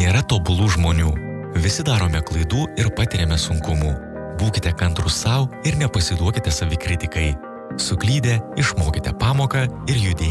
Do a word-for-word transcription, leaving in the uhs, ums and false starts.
Nėra tobulų žmonių. Visi darome klaidų ir patiriame sunkumų. Būkite kantrūs sau ir nepasiduokite savikritikai. Suklydę, išmokite pamoką ir judėkite.